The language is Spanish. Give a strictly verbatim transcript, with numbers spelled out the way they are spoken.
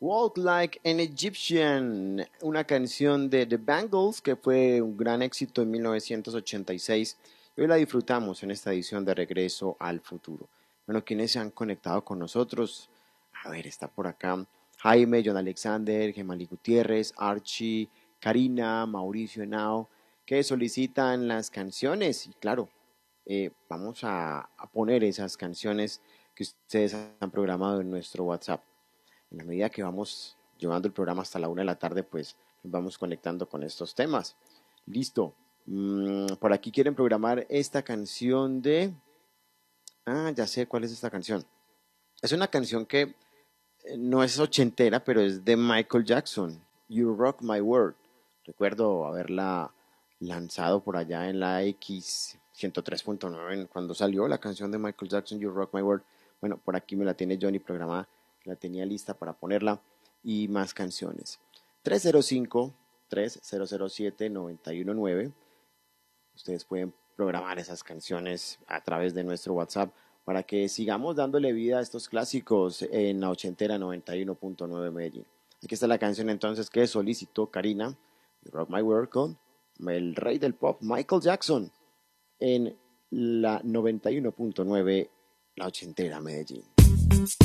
Walk Like an Egyptian, una canción de The Bangles que fue un gran éxito en mil novecientos ochenta y seis. Y hoy la disfrutamos en esta edición de Regreso al Futuro. Bueno, quienes se han conectado con nosotros, a ver, está por acá Jaime, John Alexander, Gemali Gutiérrez, Archie, Karina, Mauricio Henao, que solicitan las canciones. Y claro, eh, vamos a, a poner esas canciones que ustedes han programado en nuestro WhatsApp. En la medida que vamos llevando el programa hasta la una de la tarde, pues nos vamos conectando con estos temas. Listo. Mm, por aquí quieren programar esta canción de... Ah, ya sé cuál es esta canción. Es una canción que eh, no es ochentera, pero es de Michael Jackson. You Rock My World. Recuerdo haberla lanzado por allá en la X ciento tres punto nueve cuando salió la canción de Michael Jackson, You Rock My World. Bueno, por aquí me la tiene Johnny programada, la tenía lista para ponerla y más canciones. tres cero cinco, tres cero cero siete, nueve uno nueve. Ustedes pueden programar esas canciones a través de nuestro WhatsApp para que sigamos dándole vida a estos clásicos en la ochentera noventa y uno punto nueve Medellín. Aquí está la canción entonces que solicitó Karina, Rock My World, con el rey del pop Michael Jackson en la noventa y uno punto nueve, la ochentera Medellín.